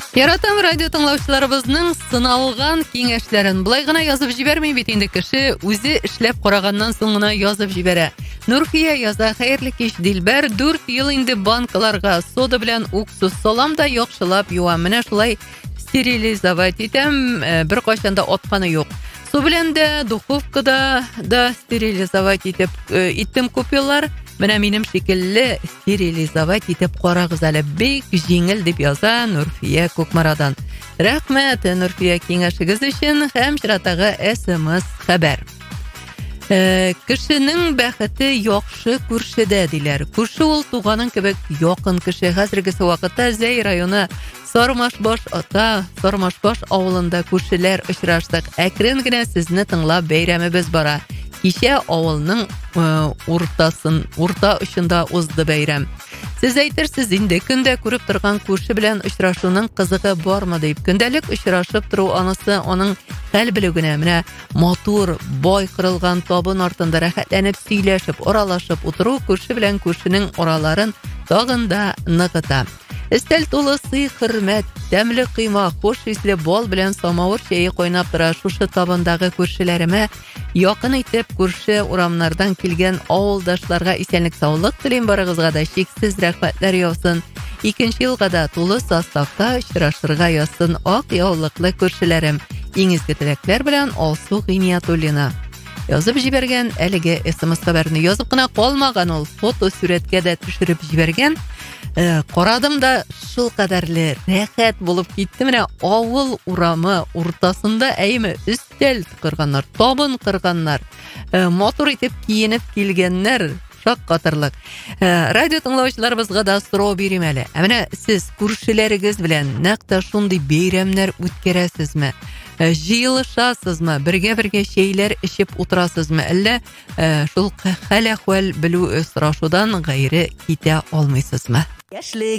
Яратам радио тыңлаучыларыбызның сыналган киңәшләрен булай гына язып җибәрми бит инде кеше үзе эшләп караганнан соң гына язып җибәрә. Нурфия яза: "Хәерле кич, Дилбәр, 4 ел инде банкаларга сода белән уксус салам да яхшылап юам. Менә шулай стерилизовать итәм, бер кайчан да атканы юк. Су белән дә, духовкада да стерилизовать иттем күп еллар. Менә минем шикелле стерилизовать итеп карагыз әле, бик җиңел", дип яза Нурфия Күкмарадан. Рәхмәт Нурфия киңәшегез өчен һәм чиратагы SMS хәбәр. Кешенең бәхете яхшы күршедә диләр. Күрше ул туганың кебек якын кеше. Хәзерге вакытта Зәй районы Сармашбаш авылында күршеләр очраштык. Әкрен генә сезне тыңлап бәйрәмебез бара. Кичә авылның урта очында узды бәйрәм. Сез әйтерсез инде көндә күреп торган күрше белән очрашуның кызыгы бармы дип. Көндәлек очрашып тору анысы аның хәл белүгенә, менә матур, бай кырылган табын артында рәхәтләнеп сөйләшеп, оралашып утыру күрше белән күршенең ораларын тагын да ныгыта. Өстәл тулы сый-хөрмәт, тәмле кыйма, хош исле бал белән самавыр чәе кайнап тора. Шушы табындагы күршеләремә якын итеп күрше урамнардан килгән авылдашларга исәнлек саулык телим, барыгызга да чиксез рәхмәтләр яусын. 2нче елга да тулы составта очрашырга язсын ак яулыклы күршеләрем. Иң изге теләкләр белән Алсу Гыйниятуллина. Язып җибәргән әлеге SMS хәбәрне язып кына калмаган, ул фото сүрәткә дә төшереп җибәргән. Карадым да шул кадәрле рәхәт булып китте. Менә авыл урамы уртасында әйме өстәл кырганнар, табын кырганнар, матур итеп киенеп килгәннәр. Шаккатырлык. Радио тыңлаучыларыбызга да сорау бирим әле. Менә сез күршеләрегез белән нәкъ шундый бәйрәмнәр үткәрәсезме? Җыелышасызмы? Бергә чәйләр эчеп утырасызмы? Әллә шул хәл-әхвал белү сорашудан гайре китә алмыйсызмы?